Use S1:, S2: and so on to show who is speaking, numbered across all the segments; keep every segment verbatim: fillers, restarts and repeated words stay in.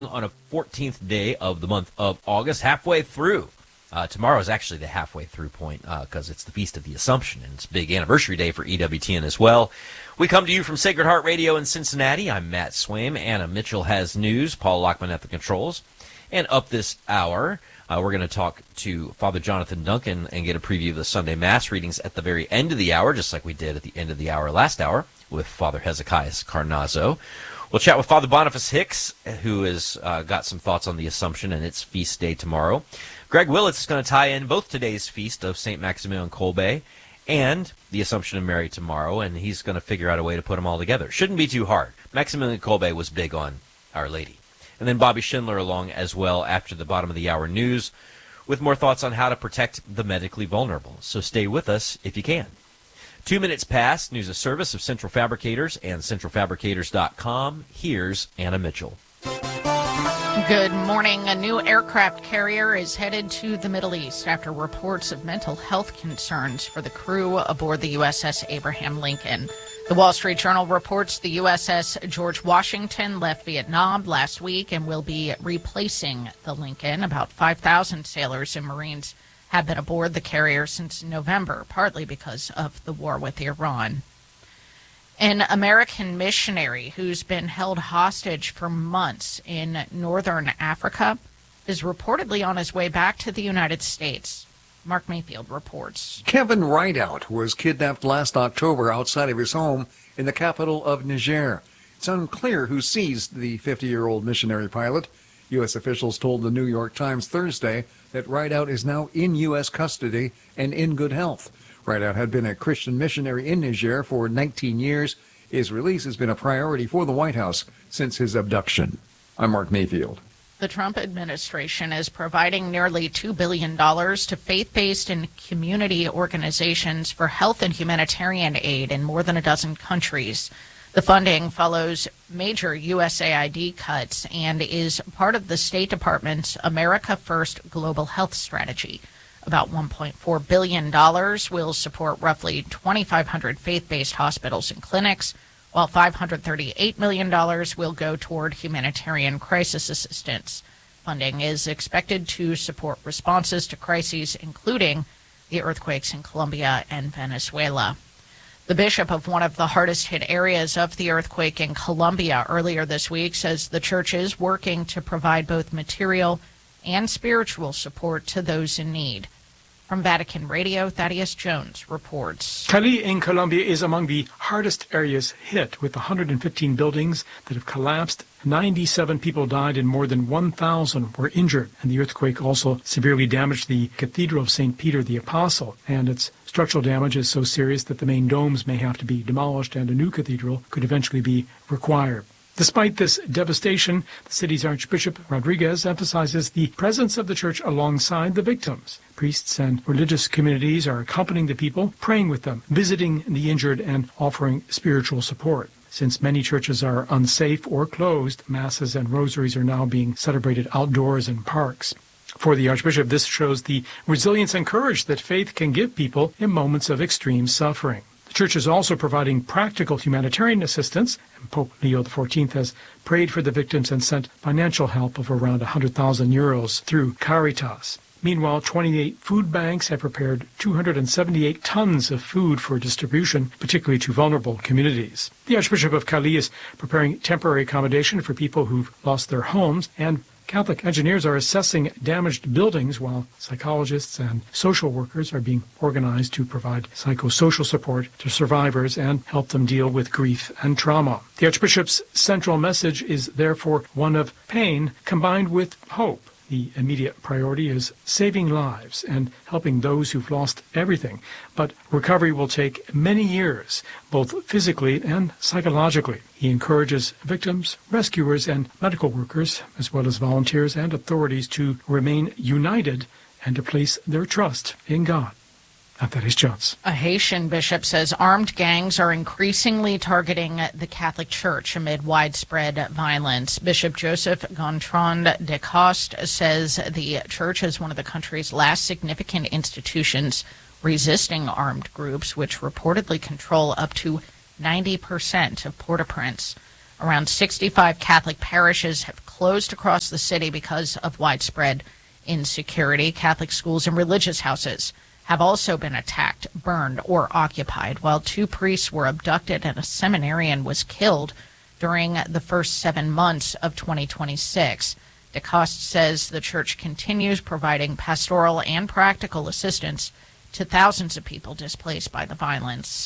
S1: On a fourteenth day of the month of August, halfway through. Uh, tomorrow is actually the halfway through point because uh, it's the Feast of the Assumption, and it's a big anniversary day for E W T N as well. We come to you from Sacred Heart Radio in Cincinnati. I'm Matt Swaim. Anna Mitchell has news. Paul Lockman at the controls. And up this hour, uh, we're going to talk to Father Jonathan Duncan and get a preview of the Sunday Mass readings at the very end of the hour, just like we did at the end of the hour last hour with Father Hezekiah Carnazzo. We'll chat with Father Boniface Hicks, who has uh, got some thoughts on the Assumption and its feast day tomorrow. Greg Willits is going to tie in both today's feast of Saint Maximilian Kolbe and the Assumption of Mary tomorrow, and he's going to figure out a way to put them all together. Shouldn't be too hard. Maximilian Kolbe was big on Our Lady. And then Bobby Schindler along as well after the bottom of the hour news with more thoughts on how to protect the medically vulnerable. So stay with us if you can. Two minutes past, news of service of Central Fabricators and central fabricators dot com. Here's Anna Mitchell.
S2: Good morning. A new aircraft carrier is headed to the Middle East after reports of mental health concerns for the crew aboard the U S S Abraham Lincoln. The Wall Street Journal reports the U S S George Washington left Vietnam last week and will be replacing the Lincoln. About five thousand sailors and Marines have been aboard the carrier since November, partly because of the war with Iran. An American missionary who's been held hostage for months in northern Africa is reportedly on his way back to the United States. Mark Mayfield reports.
S3: Kevin Rideout was kidnapped last October outside of his home in the capital of Niger. It's unclear who seized the fifty-year-old missionary pilot. U S officials told the New York Times Thursday that Rideout is now in U S custody and in good health. Rideout had been a Christian missionary in Niger for nineteen years. His release has been a priority for the White House since his abduction. I'm Mark Mayfield.
S2: The Trump administration is providing nearly two billion dollars to faith-based and community organizations for health and humanitarian aid in more than a dozen countries. The funding follows major U S A I D cuts and is part of the State Department's America First Global Health Strategy. About one point four billion dollars will support roughly twenty-five hundred faith-based hospitals and clinics, while five hundred thirty-eight million dollars will go toward humanitarian crisis assistance. Funding is expected to support responses to crises, including the earthquakes in Colombia and Venezuela. The bishop of one of the hardest hit areas of the earthquake in Colombia earlier this week says the church is working to provide both material and spiritual support to those in need. From Vatican Radio, Thaddeus Jones reports.
S4: Cali in Colombia is among the hardest areas hit, with one hundred fifteen buildings that have collapsed. ninety-seven people died and more than one thousand were injured. And the earthquake also severely damaged the Cathedral of Saint Peter the Apostle. And its structural damage is so serious that the main domes may have to be demolished and a new cathedral could eventually be required. Despite this devastation, the city's Archbishop Rodriguez emphasizes the presence of the church alongside the victims. Priests and religious communities are accompanying the people, praying with them, visiting the injured, and offering spiritual support. Since many churches are unsafe or closed, masses and rosaries are now being celebrated outdoors in parks. For the Archbishop, this shows the resilience and courage that faith can give people in moments of extreme suffering. The Church is also providing practical humanitarian assistance, and Pope Leo the fourteenth has prayed for the victims and sent financial help of around one hundred thousand euros through Caritas. Meanwhile, twenty-eight food banks have prepared two hundred seventy-eight tons of food for distribution, particularly to vulnerable communities. The Archbishop of Cali is preparing temporary accommodation for people who've lost their homes, and Catholic engineers are assessing damaged buildings while psychologists and social workers are being organized to provide psychosocial support to survivors and help them deal with grief and trauma. The Archbishop's central message is therefore one of pain combined with hope. The immediate priority is saving lives and helping those who've lost everything. But recovery will take many years, both physically and psychologically. He encourages victims, rescuers, and medical workers, as well as volunteers and authorities, to remain united and to place their trust in God. That is Jones.
S2: A Haitian bishop says armed gangs are increasingly targeting the Catholic Church amid widespread violence. Bishop Joseph Gontran de Coste says the church is one of the country's last significant institutions resisting armed groups, which reportedly control up to ninety percent of Port-au-Prince. Around sixty-five Catholic parishes have closed across the city because of widespread insecurity. Catholic schools and religious houses have also been attacked, burned, or occupied, while two priests were abducted and a seminarian was killed during the first seven months of twenty twenty-six. DeCoste says the church continues providing pastoral and practical assistance to thousands of people displaced by the violence.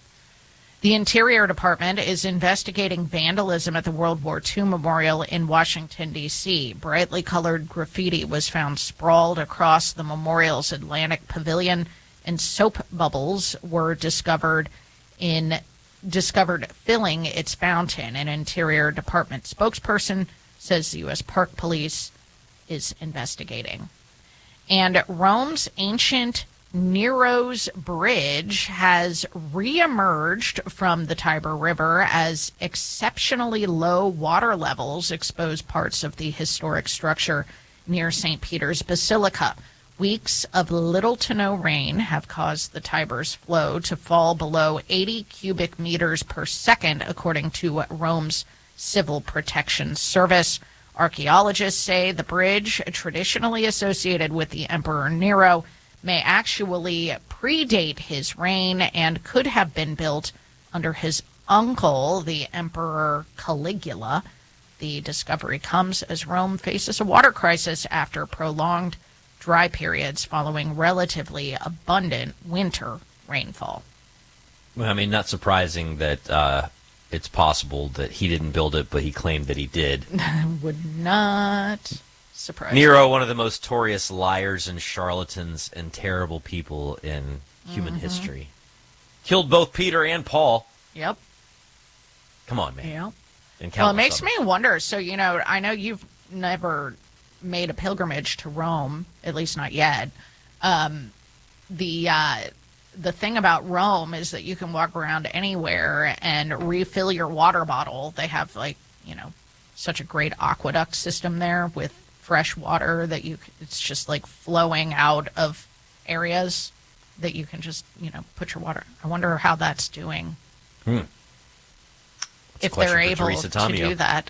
S2: The Interior Department is investigating vandalism at the World War Two Memorial in Washington, D C. Brightly colored graffiti was found sprawled across the memorial's Atlantic Pavilion, and soap bubbles were discovered in discovered filling its fountain. An Interior Department spokesperson says the U S Park Police is investigating. And Rome's ancient Nero's Bridge has reemerged from the Tiber River as exceptionally low water levels expose parts of the historic structure near Saint Peter's Basilica. Weeks of little to no rain have caused the Tiber's flow to fall below eighty cubic meters per second, according to Rome's Civil Protection Service. Archaeologists say the bridge, traditionally associated with the Emperor Nero, may actually predate his reign and could have been built under his uncle, the Emperor Caligula. The discovery comes as Rome faces a water crisis after prolonged dry periods following relatively abundant winter rainfall.
S1: Well, I mean, not surprising that uh, it's possible that he didn't build it, but he claimed that he did.
S2: Would not surprise
S1: Nero,
S2: me.
S1: one of the most notorious liars and charlatans and terrible people in human
S2: Mm-hmm.
S1: history. Killed both Peter and Paul.
S2: Yep.
S1: Come on, man.
S2: Yep.
S1: And
S2: Well, it
S1: countless
S2: makes
S1: others.
S2: me wonder. So, you know, I know you've never made a pilgrimage to Rome, at least not yet. Um, the uh, the thing about Rome is that you can walk around anywhere and refill your water bottle. They have, like, you know, such a great aqueduct system there with fresh water that you it's just like flowing out of areas that you can just, you know, put your water. I wonder how that's doing.
S1: Hmm. That's a
S2: If
S1: question
S2: they're
S1: for
S2: able
S1: Teresa
S2: to
S1: Tomeo.
S2: do that.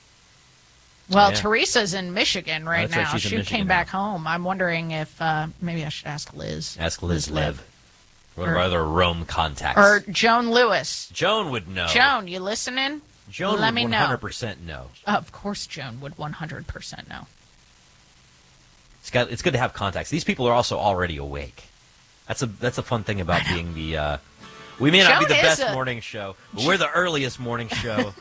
S2: Well,
S1: Yeah.
S2: Teresa's in Michigan right
S1: that's right,
S2: now.
S1: she's in
S2: She
S1: Michigan
S2: came
S1: now.
S2: back home. I'm wondering if uh, maybe I should ask Liz.
S1: Ask Liz Lev. One
S2: Or-
S1: of our other Rome contacts.
S2: Or Joan Lewis.
S1: Joan would know.
S2: Joan, you listening?
S1: Joan
S2: Let
S1: would
S2: me
S1: one
S2: know.
S1: hundred percent know.
S2: Of course, Joan would one hundred percent know.
S1: It's got. It's good to have contacts. These people are also already awake. That's a that's a fun thing about being the. Uh, we may not be
S2: Joan
S1: the
S2: is
S1: best
S2: a-
S1: morning show, but we're the earliest morning show.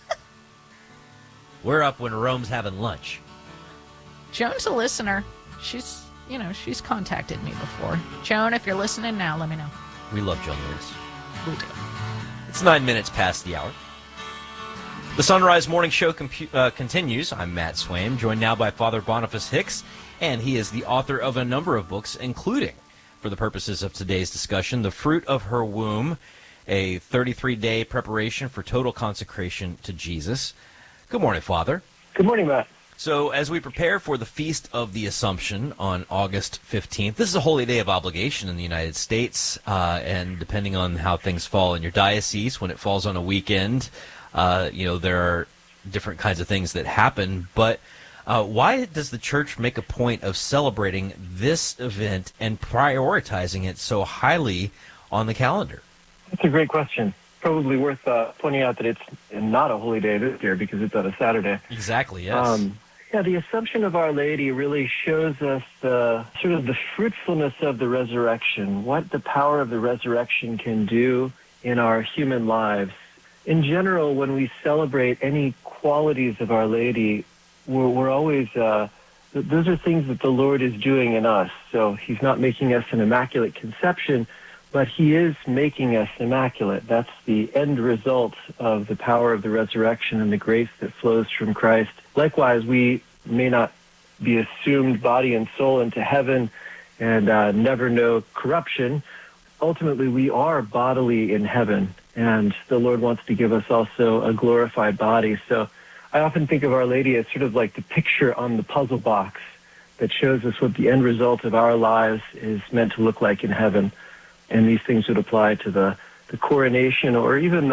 S1: We're up when Rome's having lunch.
S2: Joan's a listener. She's, you know, she's contacted me before. Joan, if you're listening now, let me know.
S1: We love Joan Lewis.
S2: We do.
S1: It's nine minutes past the hour. The Sunrise Morning Show compu- uh, continues. I'm Matt Swaim, joined now by Father Boniface Hicks, and he is the author of a number of books, including, for the purposes of today's discussion, The Fruit of Her Womb, a thirty-three day preparation for total consecration to Jesus. Good morning, Father.
S5: Good morning, Matt.
S1: So as we prepare for the Feast of the Assumption on August fifteenth, this is a holy day of obligation in the United States, uh, and depending on how things fall in your diocese, when it falls on a weekend, uh, you know, there are different kinds of things that happen. But uh, why does the Church make a point of celebrating this event and prioritizing it so highly on the calendar?
S5: That's a great question. Probably worth uh, pointing out that it's not a holy day this year because it's on a Saturday.
S1: Exactly, yes.
S5: Um, yeah, the Assumption of Our Lady really shows us the sort of the fruitfulness of the resurrection, what the power of the resurrection can do in our human lives. In general, when we celebrate any qualities of Our Lady, we're, we're always, uh, th- those are things that the Lord is doing in us. So he's not making us an immaculate conception, but he is making us immaculate. That's the end result of the power of the resurrection and the grace that flows from Christ. Likewise, we may not be assumed body and soul into heaven and uh, never know corruption. Ultimately, we are bodily in heaven, and the Lord wants to give us also a glorified body. So I often think of Our Lady as sort of like the picture on the puzzle box that shows us what the end result of our lives is meant to look like in heaven. And these things would apply to the, the coronation or even the,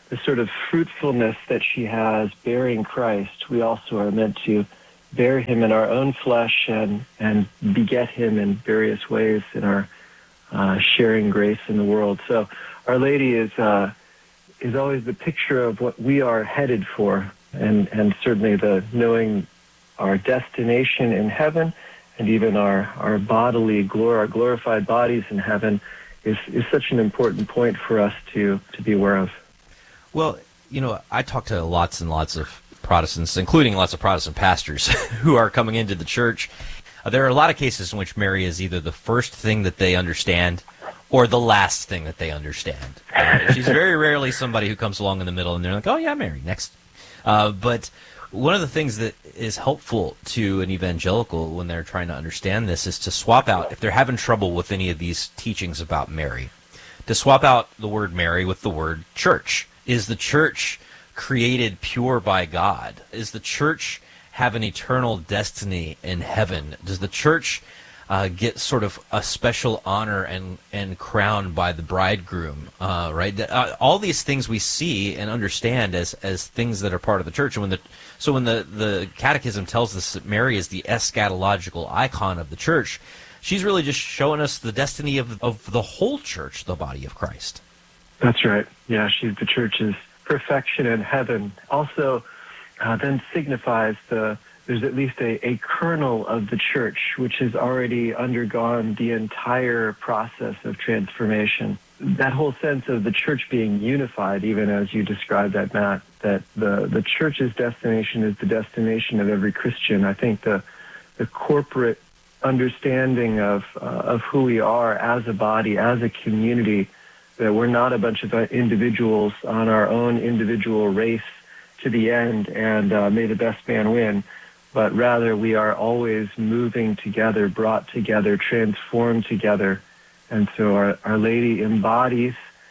S5: the sort of fruitfulness that she has bearing Christ, we also are meant to bear him in our own flesh and, and beget him in various ways in our uh, sharing grace in the world. So Our Lady is uh, is always the picture of what we are headed for, and, and certainly the knowing our destination in heaven and even our, our bodily glory, our glorified bodies in heaven is, is such an important point for us to, to be aware of.
S1: Well, you know, I talk to lots and lots of Protestants, including lots of Protestant pastors who are coming into the church. Uh, there are a lot of cases in which Mary is either the first thing that they understand or the last thing that they understand. Uh, she's very rarely somebody who comes along in the middle and they're like, oh yeah, Mary, next. Uh, but one of the things that is helpful to an evangelical when they're trying to understand this is to swap out, if they're having trouble with any of these teachings about Mary, to swap out the word Mary with the word church. Is the church created pure by God? Is the church have an eternal destiny in heaven? Does the church uh, get sort of a special honor and, and crown by the bridegroom? Uh, right? Uh, all these things we see and understand as, as things that are part of the church. And when the so when the, the Catechism tells us that Mary is the eschatological icon of the church, she's really just showing us the destiny of of the whole church, the body of Christ.
S5: That's right. Yeah, she's the church's perfection in heaven. Also, uh, then signifies the there's at least a, a kernel of the church which has already undergone the entire process of transformation. That whole sense of the church being unified, even as you described that, Matt, that the, the church's destination is the destination of every Christian. I think the the corporate understanding of uh, of who we are as a body, as a community, that we're not a bunch of individuals on our own individual race to the end and uh, may the best man win, but rather we are always moving together, brought together, transformed together. And so our, our Lady embodies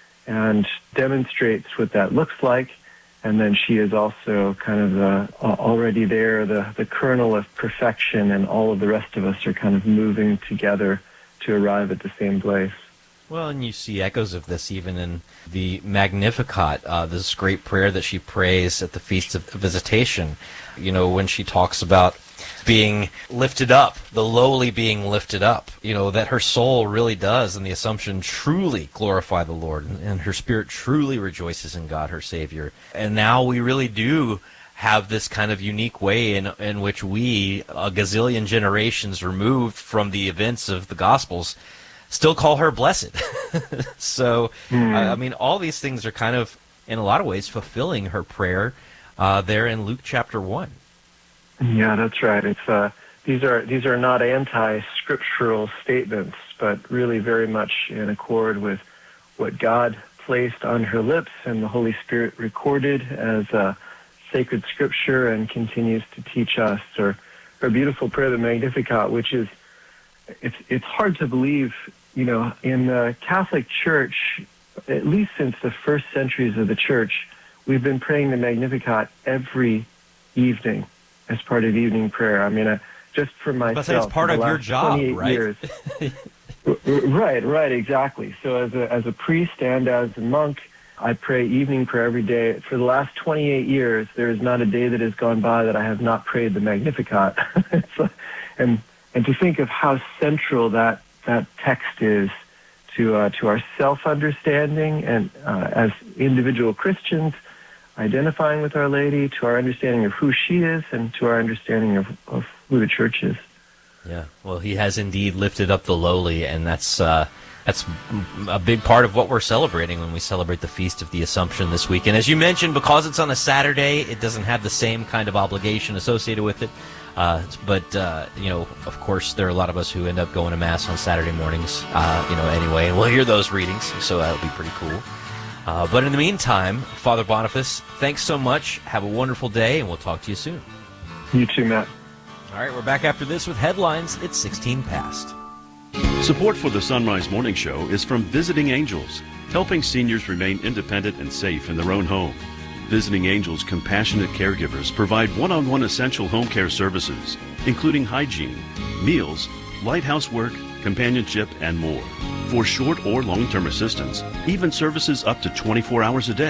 S5: and demonstrates what that looks like, and then she is also kind of the, uh, already there, the, the kernel of perfection, and all of the rest of us are kind of moving together to arrive at the same place.
S1: Well, and you see echoes of this even in the Magnificat, uh, this great prayer that she prays at the Feast of Visitation. You know, when she talks about being lifted up, the lowly being lifted up, you know, that her soul really does, in the Assumption, truly glorify the Lord, and, and her spirit truly rejoices in God, her Savior. And now we really do have this kind of unique way in, in which we, a gazillion generations removed from the events of the Gospels, still call her blessed. So, mm. uh, I mean, all these things are kind of, in a lot of ways, fulfilling her prayer uh, there in Luke chapter one.
S5: Yeah, that's right. It's uh, these are these are not anti-scriptural statements, but really very much in accord with what God placed on her lips and the Holy Spirit recorded as a sacred scripture and continues to teach us. Or her beautiful prayer, the Magnificat, which is It's it's hard to believe, you know, in the Catholic Church, at least since the first centuries of the Church, we've been praying the Magnificat every evening as part of evening prayer. I mean, uh, just for myself,
S1: it's part of your job, right?
S5: Years, right, right, exactly. So as a as a priest and as a monk, I pray evening prayer every day. For the last twenty-eight years, there is not a day that has gone by that I have not prayed the Magnificat. so, and And to think of how central that, that text is to uh, to our self-understanding and uh, as individual Christians, identifying with Our Lady, to our understanding of who she is, and to our understanding of, of who the church is.
S1: Yeah, well, he has indeed lifted up the lowly, and that's uh, that's a big part of what we're celebrating when we celebrate the Feast of the Assumption this week. And as you mentioned, because it's on a Saturday, it doesn't have the same kind of obligation associated with it. Uh, but, uh, you know, of course, there are a lot of us who end up going to Mass on Saturday mornings, uh, you know, anyway, and we'll hear those readings, so that'll be pretty cool. Uh, but in the meantime, Father Boniface, thanks so much. Have a wonderful day, and we'll talk to you soon.
S5: You too, Matt.
S1: All right, we're back after this with headlines. It's sixteen past.
S6: Support for the Sunrise Morning Show is from Visiting Angels, helping seniors remain independent and safe in their own home. Visiting Angels compassionate caregivers provide one-on-one essential home care services, including hygiene, meals, lighthouse work, companionship, and more. For short or long-term assistance, even services up to twenty-four hours a day,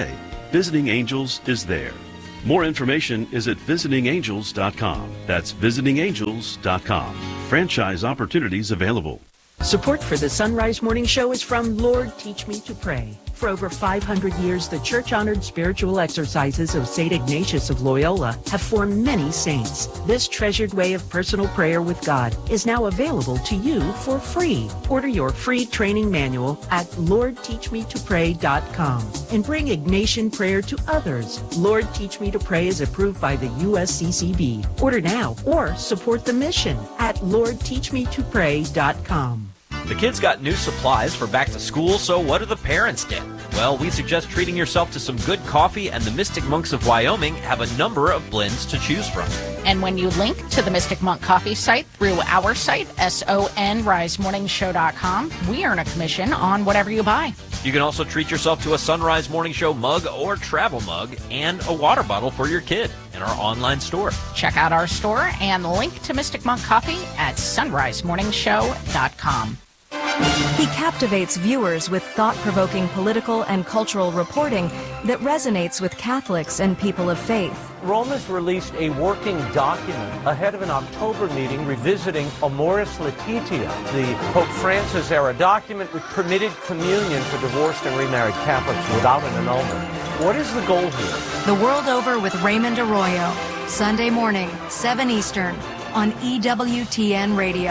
S6: Visiting Angels is there. More information is at visiting angels dot com. That's visiting angels dot com. Franchise opportunities available.
S7: Support for the Sunrise Morning Show is from Lord Teach Me to Pray. For over five hundred years, the church-honored spiritual exercises of Saint Ignatius of Loyola have formed many saints. This treasured way of personal prayer with God is now available to you for free. Order your free training manual at lord teach me to pray dot com and bring Ignatian prayer to others. Lord Teach Me to Pray is approved by the U S C C B. Order now or support the mission at lord teach me to pray dot com.
S1: The kids got new supplies for back to school, so what do the parents get? Well, we suggest treating yourself to some good coffee, and the Mystic Monks of Wyoming have a number of blends to choose from.
S2: And when you link to the Mystic Monk Coffee site through our site, S O N rise morning show dot com, we earn a commission on whatever you buy.
S1: You can also treat yourself to a Sunrise Morning Show mug or travel mug and a water bottle for your kid in our online store.
S2: Check out our store and link to Mystic Monk Coffee at sunrise morning show dot com.
S8: He captivates viewers with thought-provoking political and cultural reporting that resonates with Catholics and people of faith.
S9: Rome has released a working document ahead of an October meeting revisiting Amoris Laetitia, the Pope Francis era document which permitted communion for divorced and remarried Catholics without an annulment. What is the goal here?
S8: The World Over with Raymond Arroyo, Sunday morning, seven Eastern, on E W T N Radio.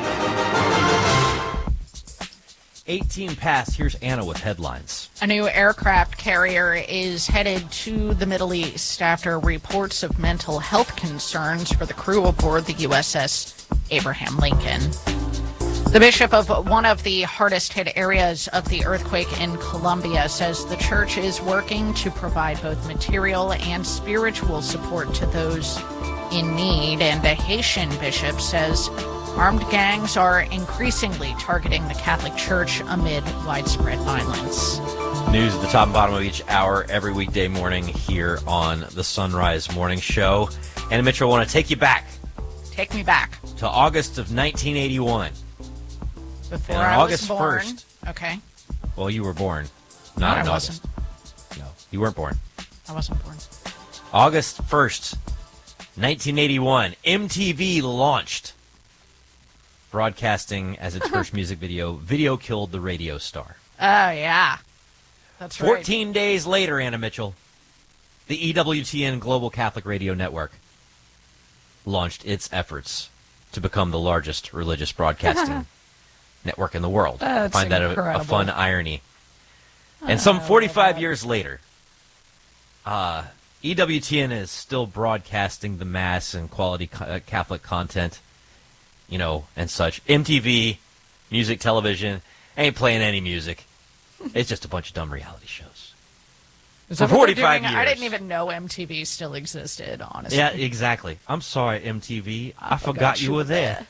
S1: eighteen past, here's Anna with headlines.
S2: A new aircraft carrier is headed to the Middle East after reports of mental health concerns for the crew aboard the U S S Abraham Lincoln. The bishop of one of the hardest hit areas of the earthquake in Colombia says the church is working to provide both material and spiritual support to those in need. And a Haitian bishop says armed gangs are increasingly targeting the Catholic Church amid widespread violence.
S1: News at the top and bottom of each hour every weekday morning here on the Sunrise Morning Show. Anna Mitchell, I want to take you back.
S2: Take me back.
S1: To August of nineteen eighty-one.
S2: Before
S1: and on
S2: I
S1: August
S2: was born.
S1: first.
S2: Okay.
S1: Well, you were born. Not
S2: no,
S1: in
S2: I
S1: August.
S2: wasn't.
S1: No, you weren't born.
S2: I wasn't born.
S1: August first, nineteen eighty-one, M T V launched, broadcasting as its first music video, Video Killed the Radio Star.
S2: Oh, yeah. That's right.
S1: fourteen days later, Anna Mitchell, the E W T N Global Catholic Radio Network launched its efforts to become the largest religious broadcasting network in the world.
S2: That's
S1: I find that a, a fun irony. And some forty-five years later, uh, E W T N is still broadcasting the mass and quality uh, Catholic content, you know, and such. M T V, music television, ain't playing any music. It's just a bunch of dumb reality shows.
S2: Is
S1: For
S2: that what we're
S1: forty-five
S2: doing?
S1: years.
S2: I didn't even know M T V still existed, honestly.
S1: Yeah, exactly. I'm sorry, M T V. I,
S2: I
S1: forgot,
S2: forgot
S1: you
S2: you
S1: were
S2: were
S1: there.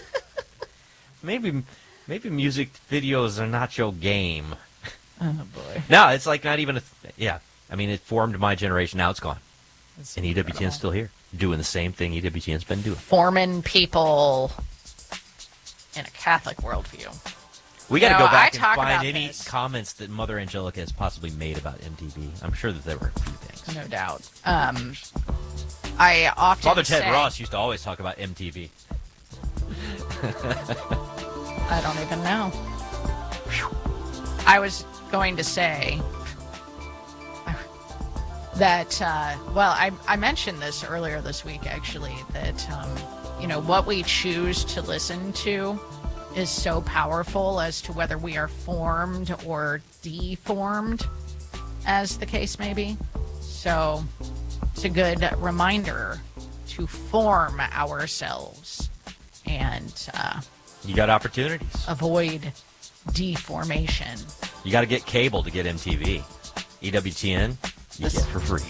S1: maybe, maybe music videos are not your game.
S2: Oh, boy.
S1: No, it's like not even a... Th- yeah, I mean, it formed my generation. Now it's gone.
S2: It's
S1: And E W T N's
S2: incredible.
S1: still here, doing the same thing E W T N's been doing.
S2: Forming people in a Catholic worldview.
S1: We got to
S2: You
S1: go
S2: know,
S1: back
S2: I
S1: and
S2: talk
S1: find
S2: about
S1: any
S2: this.
S1: comments that Mother Angelica has possibly made about M T V. I'm sure that there were a few things.
S2: No doubt. Um, I often
S1: Father Ted
S2: say,
S1: Ross used to always talk about M T V.
S2: I don't even know. I was going to say that, uh, well, I, I mentioned this earlier this week, actually, that, um, you know, what we choose to listen to is so powerful as to whether we are formed or deformed, as the case may be. So it's a good reminder to form ourselves and uh,
S1: You got opportunities.
S2: avoid deformation.
S1: You got to get cable to get M T V. E W T N, you
S2: This-
S1: get for free.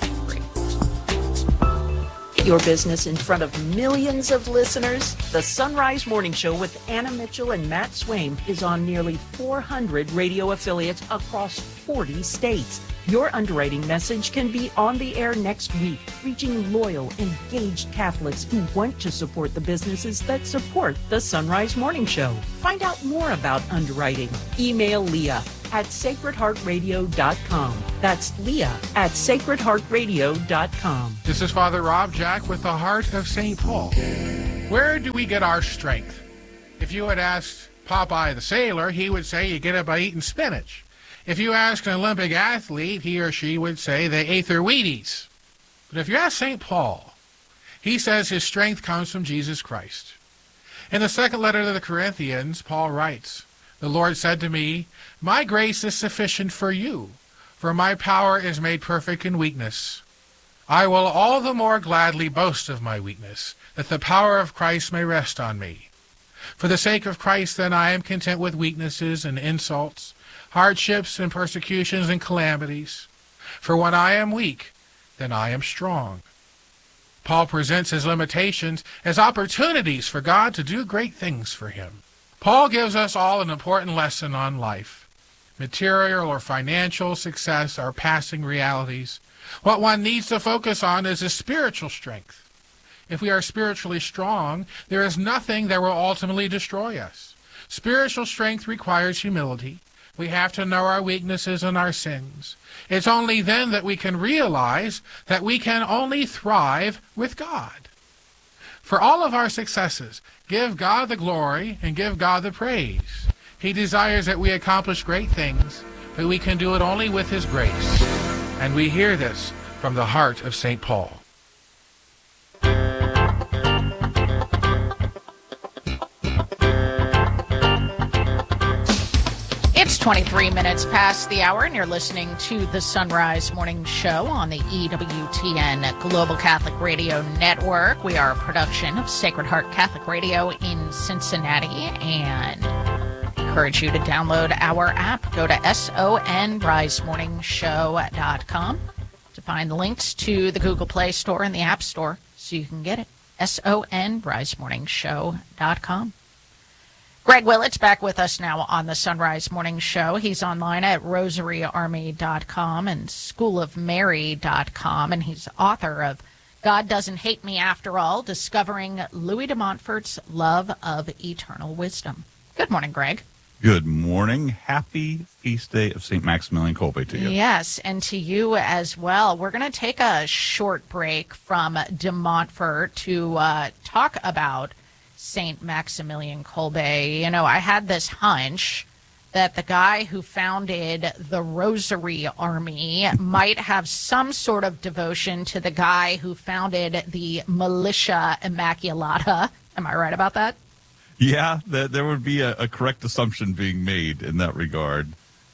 S7: Get your business in front of millions of listeners. The Sunrise Morning Show with Anna Mitchell and Matt Swaim is on nearly four hundred radio affiliates across forty states. Your underwriting message can be on the air next week, reaching loyal, engaged Catholics who want to support the businesses that support the Sunrise Morning Show. Find out more about underwriting. Email Leah at sacred heart radio dot com. That's Leah at sacred heart radio dot com.
S10: This is Father Rob Jack with the Heart of Saint Paul. Where do we get our strength? If you had asked Popeye the Sailor, he would say you get it by eating spinach. If you ask an Olympic athlete, he or she would say they ate their Wheaties. But if you ask Saint Paul, he says his strength comes from Jesus Christ. In the second letter to the Corinthians, Paul writes, "The Lord said to me, my grace is sufficient for you, for my power is made perfect in weakness. I will all the more gladly boast of my weakness, that the power of Christ may rest on me. For the sake of Christ, then, I am content with weaknesses and insults, hardships and persecutions and calamities. For when I am weak, then I am strong." Paul presents his limitations as opportunities for God to do great things for him. Paul gives us all an important lesson on life. Material or financial success are passing realities. What one needs to focus on is his spiritual strength. If we are spiritually strong, there is nothing that will ultimately destroy us. Spiritual strength requires humility. We have to know our weaknesses and our sins. It's only then that we can realize that we can only thrive with God. For all of our successes, give God the glory and give God the praise. He desires that we accomplish great things, but we can do it only with His grace. And we hear this from the heart of Saint Paul.
S2: It's twenty-three minutes past the hour, and you're listening to the Sunrise Morning Show on the E W T N Global Catholic Radio Network. We are a production of Sacred Heart Catholic Radio in Cincinnati, and encourage you to download our app. Go to son rise morning show dot com to find the links to the Google Play Store and the App Store so you can get it. son rise morning show dot com. Greg Willett's back with us now on the Sunrise Morning Show. He's online at rosary army dot com and school of mary dot com, and he's author of God Doesn't Hate Me After All, Discovering Louis de Montfort's Love of Eternal Wisdom. Good morning, Greg.
S11: Good morning. Happy feast day of Saint Maximilian Kolbe to you.
S2: Yes, and to you as well. We're going to take a short break from de Montfort to uh, talk about Saint Maximilian Kolbe. You know, I had this hunch that the guy who founded the Rosary Army might have some sort of devotion to the guy who founded the Militia Immaculata. Am I right about that?
S11: Yeah, the, there would be a, a correct assumption being made in that regard.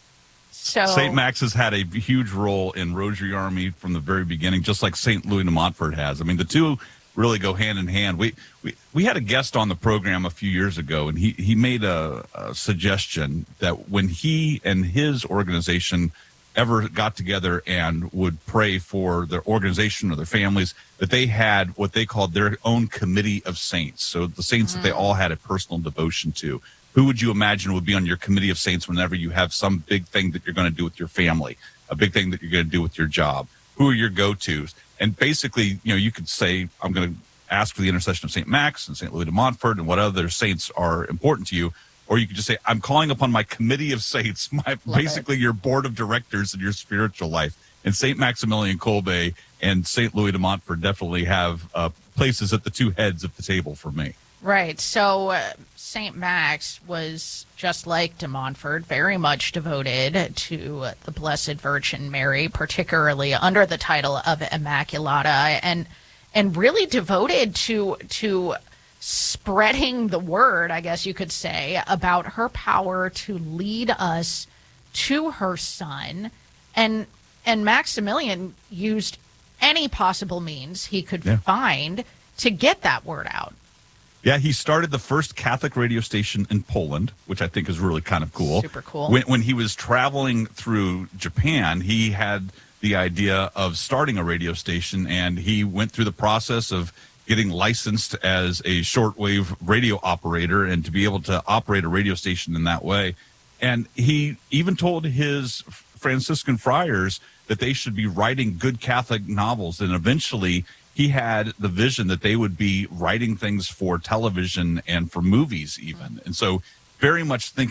S2: So
S11: Saint Max has had a huge role in Rosary Army from the very beginning, just like Saint Louis de Montfort has. I mean, the two really go hand in hand. We we we had a guest on the program a few years ago, and he he made a, a suggestion that when he and his organization ever got together and would pray for their organization or their families, that they had what they called their own committee of saints. So the saints mm-hmm. that they all had a personal devotion to. Who would you imagine would be on your committee of saints whenever you have some big thing that you're going to do with your family, a big thing that you're going to do with your job? Who are your go-tos? And basically, you know, you could say, I'm going to ask for the intercession of Saint Max and Saint Louis de Montfort and what other saints are important to you. Or you could just say, I'm calling upon my committee of saints, my Love basically it. your board of directors in your spiritual life. And Saint Maximilian Kolbe and Saint Louis de Montfort definitely have uh, places at the two heads of the table for me.
S2: Right. So uh, Saint Max was, just like de Montfort, very much devoted to the Blessed Virgin Mary, particularly under the title of Immaculata, and and really devoted to to spreading the word, I guess you could say, about her power to lead us to her Son. And and Maximilian used any possible means he could yeah. find to get that word out.
S11: Yeah, he started the first Catholic radio station in Poland, which I think is really kind of cool.
S2: Super cool.
S11: When, when he was traveling through Japan, he had the idea of starting a radio station, and he went through the process of getting licensed as a shortwave radio operator and to be able to operate a radio station in that way. And he even told his Franciscan friars that they should be writing good Catholic novels, and eventually he had the vision that they would be writing things for television and for movies even. And so very much thinking,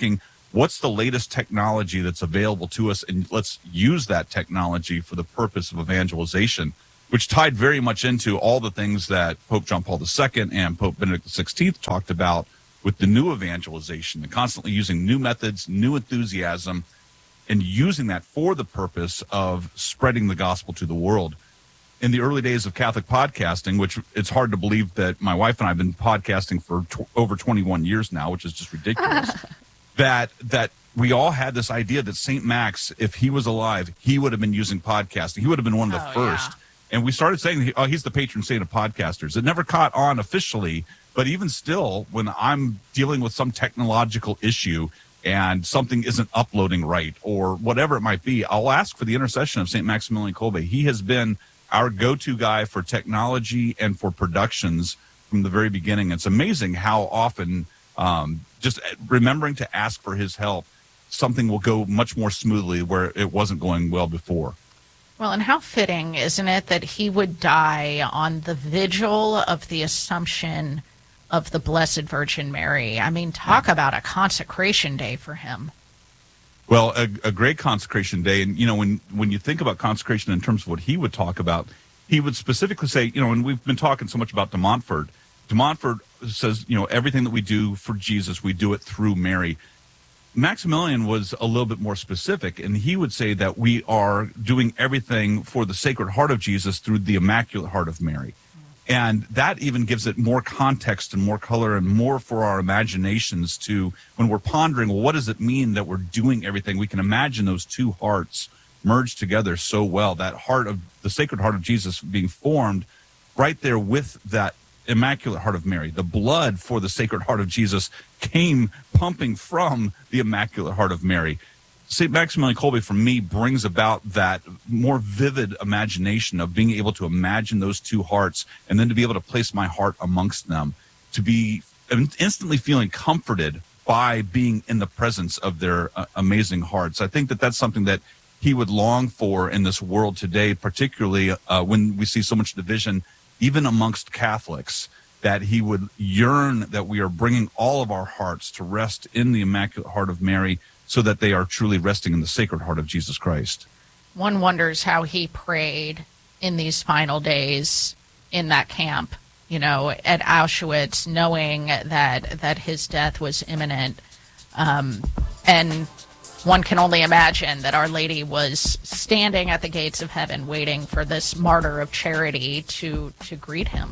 S11: what's the latest technology that's available to us, and let's use that technology for the purpose of evangelization, which tied very much into all the things that Pope John Paul the Second and Pope Benedict the Sixteenth talked about with the new evangelization, and constantly using new methods, new enthusiasm, and using that for the purpose of spreading the gospel to the world. In the early days of Catholic podcasting, which it's hard to believe that my wife and I have been podcasting for tw- over twenty-one years now, which is just ridiculous, that that we all had this idea that Saint Max, if he was alive, he would have been using podcasting. He would have been one of the oh, first. Yeah. And we started saying, oh, he's the patron saint of podcasters. It never caught on officially, but even still, when I'm dealing with some technological issue and something isn't uploading right or whatever it might be, I'll ask for the intercession of Saint Maximilian Kolbe. He has been our go-to guy for technology and for productions from the very beginning. It's amazing how often um, just remembering to ask for his help, something will go much more smoothly where it wasn't going well before.
S2: Well, and how fitting, isn't it, that he would die on the vigil of the Assumption of the Blessed Virgin Mary? I mean, talk about a consecration day for him.
S11: Well, a, a great consecration day. And, you know, when, when you think about consecration in terms of what he would talk about, he would specifically say, you know, and we've been talking so much about de Montfort. De Montfort says, you know, everything that we do for Jesus, we do it through Mary. Maximilian was a little bit more specific, and he would say that we are doing everything for the Sacred Heart of Jesus through the Immaculate Heart of Mary. And that even gives it more context and more color and more for our imaginations to, when we're pondering, well, what does it mean that we're doing everything? We can imagine those two hearts merged together so well, that heart of the Sacred Heart of Jesus being formed right there with that Immaculate Heart of Mary. The blood for the Sacred Heart of Jesus came pumping from the Immaculate Heart of Mary. Saint Maximilian Kolbe, for me, brings about that more vivid imagination of being able to imagine those two hearts and then to be able to place my heart amongst them, to be instantly feeling comforted by being in the presence of their uh, amazing hearts. I think that that's something that he would long for in this world today, particularly uh, when we see so much division even amongst Catholics, that he would yearn that we are bringing all of our hearts to rest in the Immaculate Heart of Mary so that they are truly resting in the Sacred Heart of Jesus Christ.
S2: One wonders how he prayed in these final days in that camp, you know, at Auschwitz, knowing that that his death was imminent. Um, and one can only imagine that Our Lady was standing at the gates of heaven waiting for this martyr of charity to, to greet him.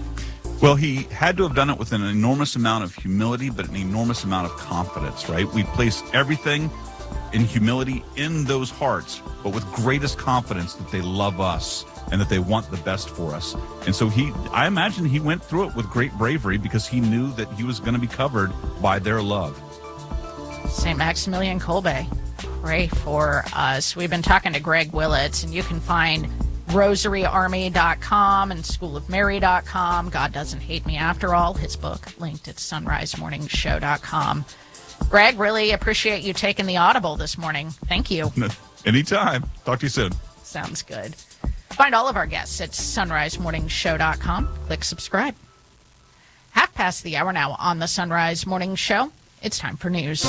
S11: Well, he had to have done it with an enormous amount of humility, but an enormous amount of confidence, right? We place everything in humility in those hearts, but with greatest confidence that they love us and that they want the best for us. And so he, I imagine he went through it with great bravery because he knew that he was going to be covered by their love.
S2: Saint Maximilian Kolbe, pray for us. We've been talking to Greg Willits, and you can find rosary army dot com and school of mary dot com. God Doesn't Hate Me After All, his book, linked at sunrise morning show dot com. Greg, really appreciate you taking the Audible this morning. Thank you.
S11: Anytime. Talk to you soon.
S2: Sounds good. Find all of our guests at sunrise morning show dot com. Click subscribe. Half past the hour now on the Sunrise Morning Show. It's time for news.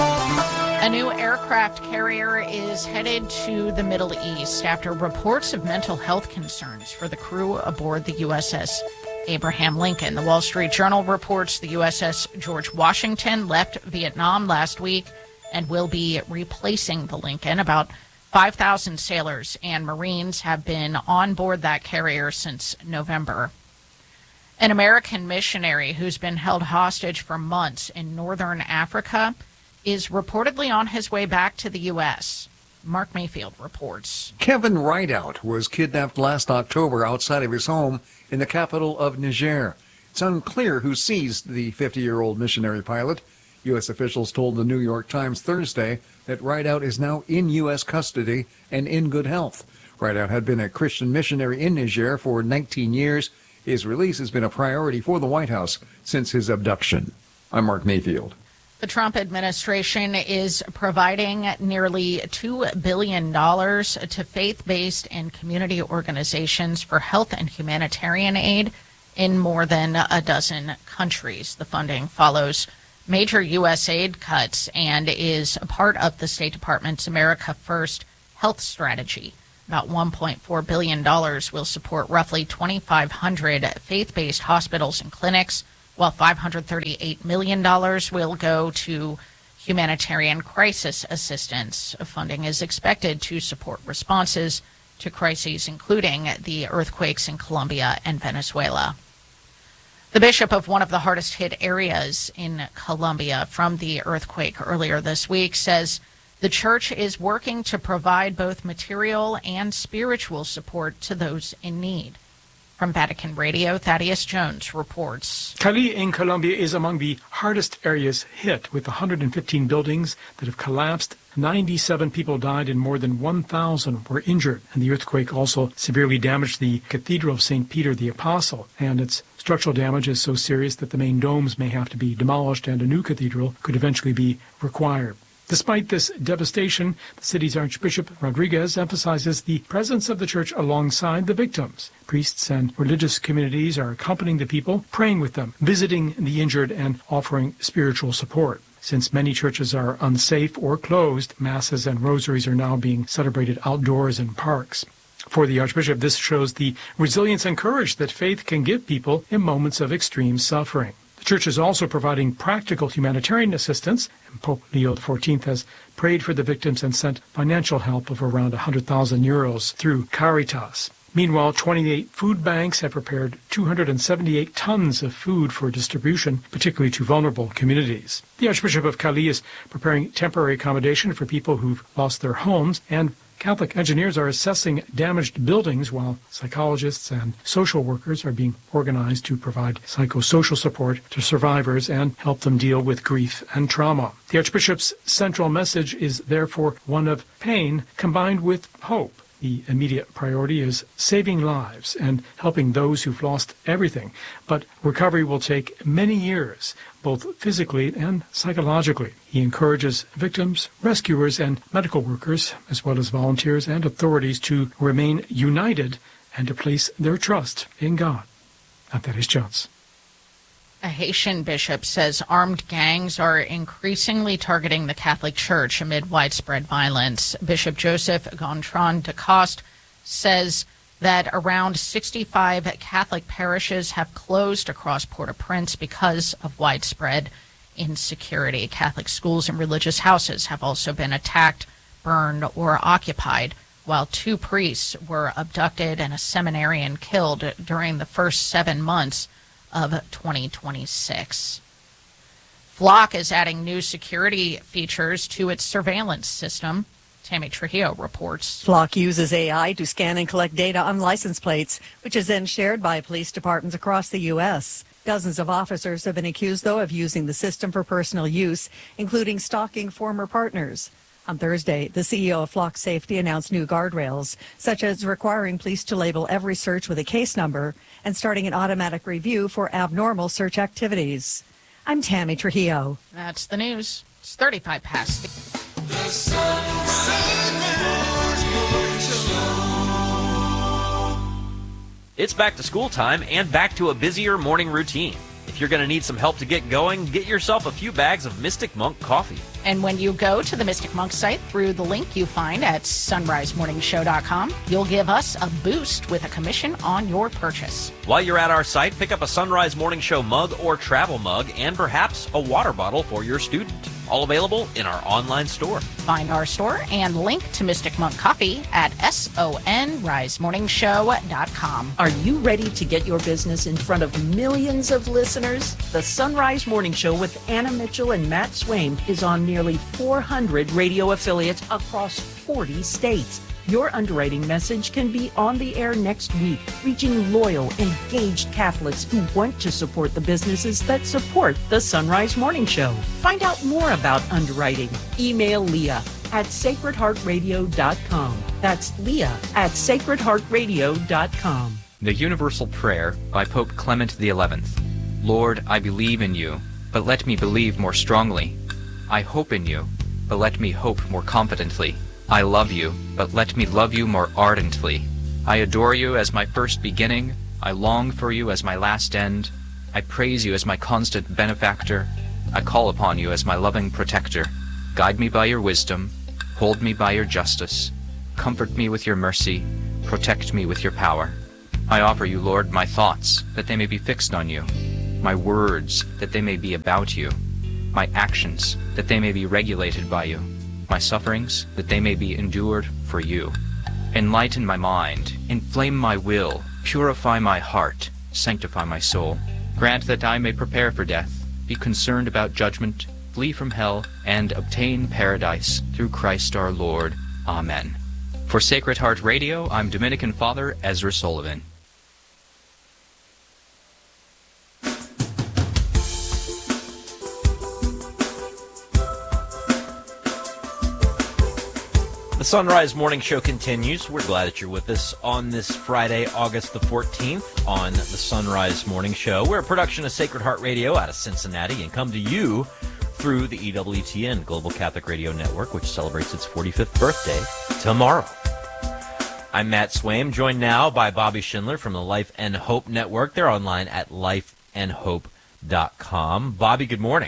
S2: A new aircraft carrier is headed to the Middle East after reports of mental health concerns for the crew aboard the U S S Abraham Lincoln. The Wall Street Journal reports the U S S George Washington left Vietnam last week and will be replacing the Lincoln. About five thousand sailors and Marines have been on board that carrier since November. An American missionary who's been held hostage for months in northern Africa is reportedly on his way back to the U S. Mark Mayfield reports.
S3: Kevin Rideout was kidnapped last October outside of his home in the capital of Niger. It's unclear who seized the fifty-year-old missionary pilot. U S officials told the New York Times Thursday that Rideout is now in U S custody and in good health. Rideout had been a Christian missionary in Niger for nineteen years. His release has been a priority for the White House since his abduction. I'm Mark Mayfield.
S2: The Trump administration is providing nearly two billion dollars to faith-based and community organizations for health and humanitarian aid in more than a dozen countries. The funding follows major U S aid cuts and is a part of the State Department's America First health strategy. About one point four billion dollars will support roughly twenty-five hundred faith-based hospitals and clinics, while five hundred thirty-eight million dollars will go to humanitarian crisis assistance. Funding is expected to support responses to crises, including the earthquakes in Colombia and Venezuela. The bishop of one of the hardest hit areas in Colombia from the earthquake earlier this week says the church is working to provide both material and spiritual support to those in need. From Vatican Radio, Thaddeus Jones reports.
S4: Cali in Colombia is among the hardest areas hit, with one hundred fifteen buildings that have collapsed. ninety-seven people died and more than one thousand were injured. And the earthquake also severely damaged the Cathedral of Saint Peter the Apostle. And its structural damage is so serious that the main domes may have to be demolished and a new cathedral could eventually be required. Despite this devastation, the city's Archbishop Rodriguez emphasizes the presence of the church alongside the victims. Priests and religious communities are accompanying the people, praying with them, visiting the injured, and offering spiritual support. Since many churches are unsafe or closed, masses and rosaries are now being celebrated outdoors in parks. For the Archbishop, this shows the resilience and courage that faith can give people in moments of extreme suffering. The church is also providing practical humanitarian assistance, and Pope Leo the fourteenth has prayed for the victims and sent financial help of around one hundred thousand euros through Caritas. Meanwhile, twenty-eight food banks have prepared two hundred seventy-eight tons of food for distribution, particularly to vulnerable communities. The Archbishop of Cali is preparing temporary accommodation for people who've lost their homes, and Catholic engineers are assessing damaged buildings, while psychologists and social workers are being organized to provide psychosocial support to survivors and help them deal with grief and trauma. The Archbishop's central message is therefore one of pain combined with hope. The immediate priority is saving lives and helping those who've lost everything, but recovery will take many years, both physically and psychologically. He encourages victims, rescuers, and medical workers, as well as volunteers and authorities, to remain united and to place their trust in God. And that is Jones.
S2: A Haitian bishop says armed gangs are increasingly targeting the Catholic Church amid widespread violence. Bishop Joseph Gontran de Coste says that around sixty-five Catholic parishes have closed across Port-au-Prince because of widespread insecurity. Catholic schools and religious houses have also been attacked, burned, or occupied, while two priests were abducted and a seminarian killed during the first seven months of twenty twenty-six. Flock is adding new security features to its surveillance system. Tammy Trujillo reports.
S12: Flock uses A I to scan and collect data on license plates, which is then shared by police departments across the U S. Dozens of officers have been accused, though, of using the system for personal use, including stalking former partners. On Thursday, the C E O of Flock Safety announced new guardrails, such as requiring police to label every search with a case number and starting an automatic review for abnormal search activities. I'm Tammy Trujillo.
S2: That's the news. It's thirty-five past.
S13: The Sunrise Morning Show.
S1: It's back to school time and back to a busier morning routine. If you're going to need some help to get going, get yourself a few bags of Mystic Monk coffee.
S2: And when you go to the Mystic Monk site through the link you find at sunrise morning show dot com, you'll give us a boost with a commission on your purchase.
S1: While you're at our site, pick up a Sunrise Morning Show mug or travel mug and perhaps a water bottle for your student. All available in our online store.
S2: Find our store and link to Mystic Monk Coffee at sunrise morning show dot com.
S7: Are you ready to get your business in front of millions of listeners? The Sunrise Morning Show with Anna Mitchell and Matt Swaim is on nearly four hundred radio affiliates across forty states. Your underwriting message can be on the air next week, reaching loyal, engaged Catholics who want to support the businesses that support the Sunrise Morning Show. Find out more about underwriting. Email Leah at sacred heart radio dot com. That's Leah at sacred heart radio dot com.
S14: The Universal Prayer by Pope Clement the eleventh. Lord, I believe in you, but let me believe more strongly. I hope in you, but let me hope more confidently. I love you, but let me love you more ardently. I adore you as my first beginning. I long for you as my last end. I praise you as my constant benefactor. I call upon you as my loving protector. Guide me by your wisdom, hold me by your justice, comfort me with your mercy, protect me with your power. I offer you, Lord, my thoughts, that they may be fixed on you, my words, that they may be about you, my actions, that they may be regulated by you, my sufferings, that they may be endured for you. Enlighten my mind, inflame my will, purify my heart, sanctify my soul. Grant that I may prepare for death, be concerned about judgment, flee from hell, and obtain paradise through Christ our Lord. Amen. For Sacred Heart Radio, I'm Dominican Father Ezra Sullivan.
S1: The Sunrise Morning Show continues. We're glad that you're with us on this Friday, August the fourteenth, on the Sunrise Morning Show. We're a production of Sacred Heart Radio out of Cincinnati and come to you through the E W T N Global Catholic Radio Network, which celebrates its forty-fifth birthday tomorrow. I'm Matt Swaim, joined now by Bobby Schindler from the Life and Hope Network. They're online at life and hope dot com. Bobby, good morning.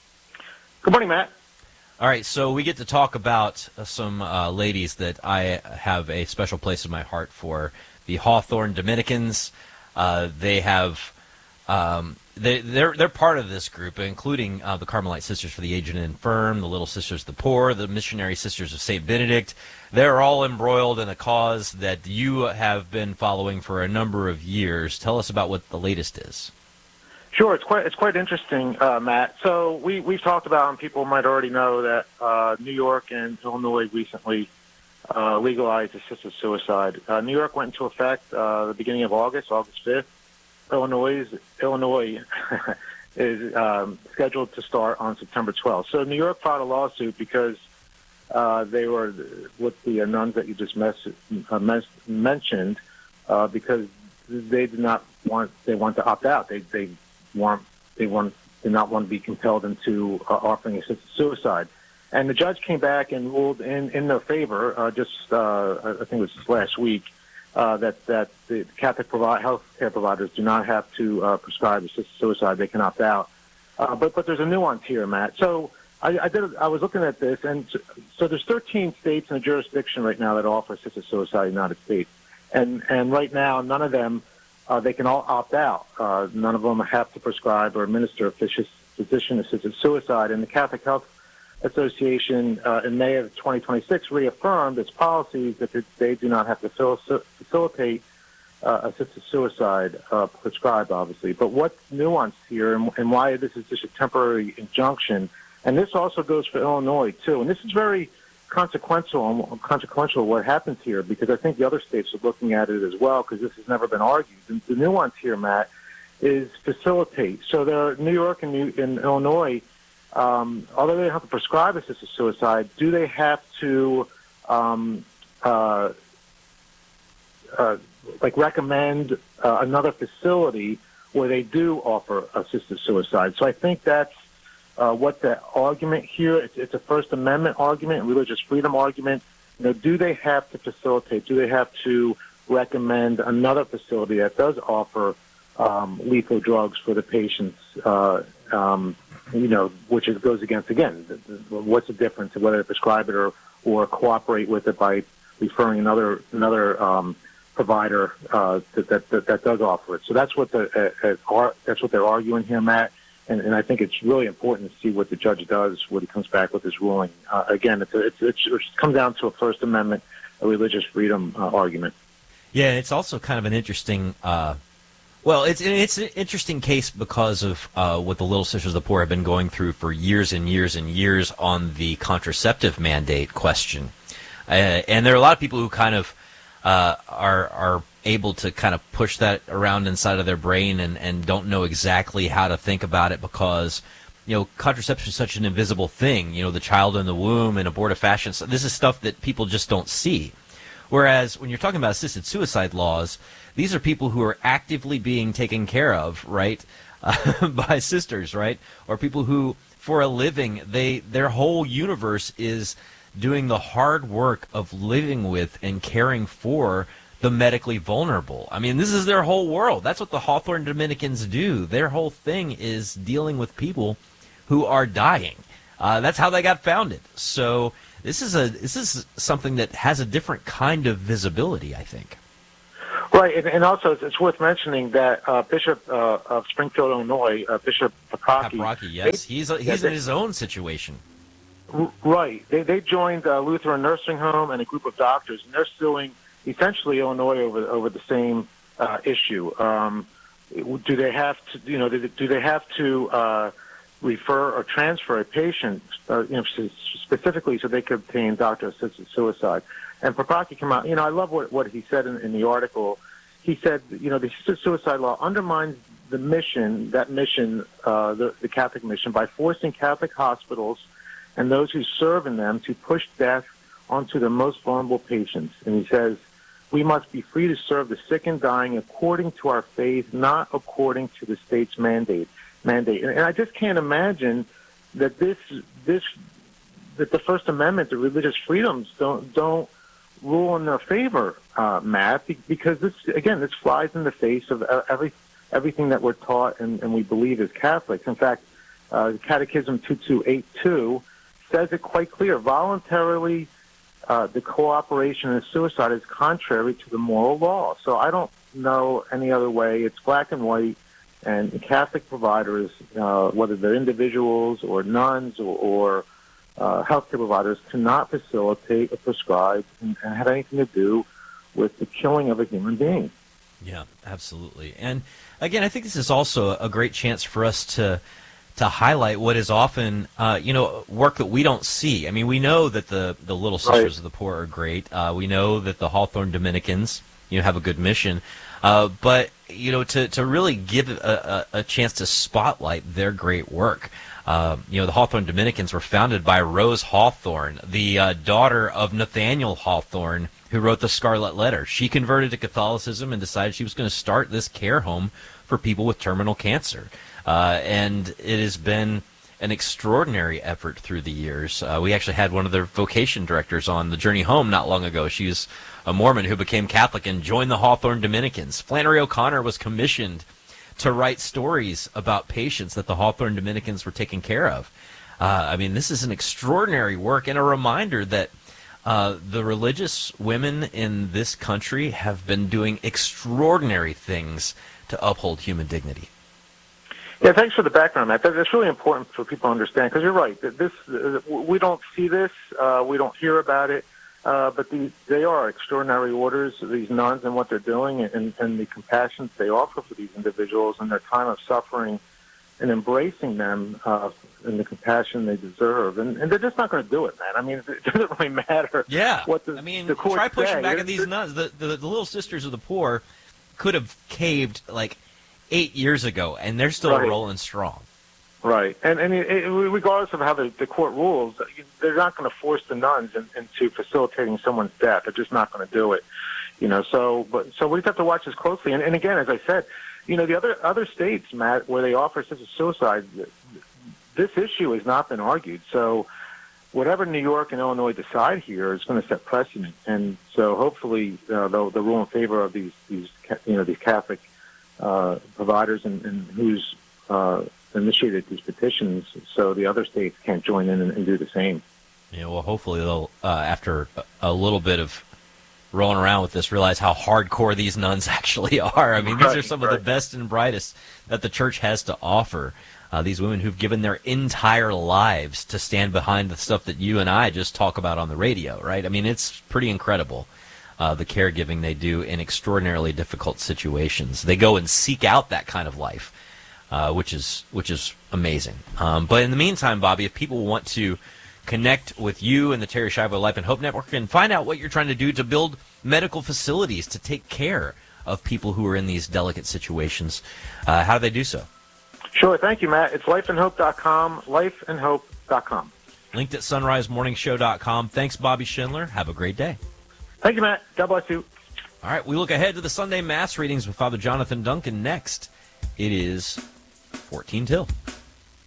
S13: Good morning, Matt.
S1: All right, so we get to talk about uh, some uh, ladies that I have a special place in my heart for. The Hawthorne Dominicans. Uh, they have, um, they, they're they're part of this group, including uh, the Carmelite Sisters for the Aged and Infirm, the Little Sisters of the Poor, the Missionary Sisters of Saint Benedict. They're all embroiled in a cause that you have been following for a number of years. Tell us about what the latest is.
S13: Sure, it's quite it's quite interesting, uh, Matt. So we we've talked about, and people might already know that uh, New York and Illinois recently uh, legalized assisted suicide. Uh, New York went into effect uh, the beginning of August, August fifth. Illinois Illinois is um, scheduled to start on September twelfth. So New York filed a lawsuit because uh, they were with the uh, nuns that you just mes- uh, mes- mentioned uh, because they did not want they want to opt out. They they want they want did not want to be compelled into uh, offering assisted suicide, and the judge came back and ruled in, in their favor. Uh, just uh, I think it was last week uh, that that the Catholic provi- health care providers do not have to uh, prescribe assisted suicide; they can opt out. Uh, but but there's a nuance here, Matt. So I, I did I was looking at this, and so, so there's thirteen states in a jurisdiction right now that offer assisted suicide in the United States, and and right now none of them. Uh, they can all opt out. Uh, none of them have to prescribe or administer physician-assisted suicide. And the Catholic Health Association uh, in May of twenty twenty-six reaffirmed its policies that they do not have to facilitate uh, assisted suicide uh, prescribed, obviously. But what's nuanced here and, and why this is just a temporary injunction, and this also goes for Illinois, too. And this is very consequential consequential what happens here, because I think the other states are looking at it as well, because this has never been argued. And the nuance here, Matt, is facilitate. So there are New York and, New, and Illinois, um, although they have to prescribe assisted suicide, do they have to um, uh, uh, like recommend uh, another facility where they do offer assisted suicide? So I think that's Uh, what the argument here, it's, it's a First Amendment argument, religious freedom argument. You know, do they have to facilitate, do they have to recommend another facility that does offer um, lethal drugs for the patients, uh, um, you know, which is, goes against, again, the, the, what's the difference of whether to prescribe it or, or cooperate with it by referring another another um, provider uh, that, that, that, that does offer it. So that's what, the, uh, uh, that's what they're arguing here, Matt. And, and I think it's really important to see what the judge does when he comes back with his ruling. Uh, again, it's, a, it's, it's, it comes down to a First Amendment, a religious freedom uh, argument.
S1: Yeah, and it's also kind of an interesting, uh, well, it's it's an interesting case because of uh, what the Little Sisters of the Poor have been going through for years and years and years on the contraceptive mandate question. Uh, and there are a lot of people who kind of uh, are are able to kind of push that around inside of their brain and, and don't know exactly how to think about it because, you know, contraception is such an invisible thing. You know, the child in the womb and abortifacient, so this is stuff that people just don't see. Whereas when you're talking about assisted suicide laws, these are people who are actively being taken care of, right, uh, by sisters, right, or people who, for a living, they their whole universe is doing the hard work of living with and caring for the medically vulnerable. I mean, this is their whole world. That's what the Hawthorne Dominicans do. Their whole thing is dealing with people who are dying. Uh, that's how they got founded. So this is a this is something that has a different kind of visibility, I think.
S13: Right, and, and also it's worth mentioning that uh, Bishop uh, of Springfield, Illinois, uh, Bishop Paprocki.
S1: Paprocki, yes,
S13: they,
S1: he's a, he's
S13: yeah,
S1: in
S13: they,
S1: his own situation.
S13: Right, they they joined uh, Lutheran Nursing Home and a group of doctors, and they're suing essentially Illinois over over the same uh, issue. Um, do they have to, you know, do, do they have to uh, refer or transfer a patient, uh, you know, specifically so they could obtain doctor-assisted suicide? And Paprocki came out, you know, I love what, what he said in, in the article. He said, you know, the suicide law undermines the mission, that mission, uh, the, the Catholic mission, by forcing Catholic hospitals and those who serve in them to push death onto the most vulnerable patients. And he says, we must be free to serve the sick and dying according to our faith, not according to the state's mandate. mandate. And, and I just can't imagine that this, this, that the First Amendment, the religious freedoms, don't, don't, rule in their favor, uh, Matt, because this, again, this flies in the face of every everything that we're taught and, and we believe as Catholics. In fact, uh, Catechism two two eight two says it quite clear. Voluntarily, uh, the cooperation in suicide is contrary to the moral law. So I don't know any other way. It's black and white, and Catholic providers, uh, whether they're individuals or nuns or, or Uh, healthcare providers, cannot facilitate or prescribe and, and have anything to do with the killing of a human being.
S1: Yeah, absolutely. And again, I think this is also a great chance for us to to highlight what is often, uh, you know, work that we don't see. I mean, we know that the, the Little Sisters
S13: right.
S1: of the Poor are great. Uh, we know that the Hawthorne Dominicans, you know, have a good mission. Uh, but, you know, to, to really give a, a, a chance to spotlight their great work. Uh, you know, the Hawthorne Dominicans were founded by Rose Hawthorne, the uh, daughter of Nathaniel Hawthorne, who wrote the Scarlet Letter. She converted to Catholicism and decided she was going to start this care home for people with terminal cancer. Uh, and it has been an extraordinary effort through the years. Uh, we actually had one of their vocation directors on the Journey Home not long ago. She was a Mormon who became Catholic and joined the Hawthorne Dominicans. Flannery O'Connor was commissioned to write stories about patients that the Hawthorne Dominicans were taking care of. Uh, I mean, this is an extraordinary work and a reminder that uh, the religious women in this country have been doing extraordinary things to uphold human dignity.
S13: Yeah, thanks for the background, Matt. That's really important for people to understand, because you're right. This uh, we don't see this, uh, we don't hear about it, uh, but the, they are extraordinary orders, these nuns, and what they're doing, and, and the compassion they offer for these individuals in their time of suffering, and embracing them uh, and the compassion they deserve. And, and they're just not going to do it, man. I mean, it doesn't really matter.
S1: Yeah.
S13: What the,
S1: I mean,
S13: the courts
S1: try pushing
S13: say.
S1: back at these nuns. The, the, the Little Sisters of the Poor could have caved like eight years ago, and they're still
S13: Right.
S1: rolling strong.
S13: Right, and and it, it, regardless of how the, the court rules, they're not going to force the nuns in, into facilitating someone's death. They're just not going to do it, you know. So, but so we just have to watch this closely. And, and again, as I said, you know, the other other states, Matt, where they offer assisted suicide, this issue has not been argued. So, whatever New York and Illinois decide here is going to set precedent. And so, hopefully, uh, they'll, they'll rule in favor of these these you know these Catholic uh, providers and, and who's uh, initiated these petitions, so the other states can't join in and, and do the same.
S1: Yeah, well, hopefully they'll, uh, after a, a little bit of rolling around with this, realize how hardcore these nuns actually are. I mean, these
S13: Right,
S1: are some
S13: right.
S1: of the best and brightest that the church has to offer. Uh, these women who've given their entire lives to stand behind the stuff that you and I just talk about on the radio, right? I mean, it's pretty incredible, uh, the caregiving they do in extraordinarily difficult situations. They go and seek out that kind of life. Uh, which is which is amazing. Um, but in the meantime, Bobby, if people want to connect with you and the Terri Schiavo Life and Hope Network and find out what you're trying to do to build medical facilities to take care of people who are in these delicate situations, uh, how do they do so?
S13: Sure, thank you, Matt. It's life and hope dot com, life and hope dot com.
S1: Linked at sunrise morning show dot com. Thanks, Bobby Schindler. Have a great day.
S13: Thank you, Matt. God bless you.
S1: All right, we look ahead to the Sunday Mass readings with Father Jonathan Duncan next. It is fourteen till.